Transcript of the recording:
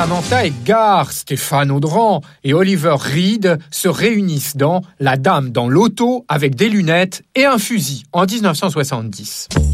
Samantha Edgar, Stéphane Audran et Oliver Reed se réunissent dans La Dame dans l'auto avec des lunettes et un fusil en 1970.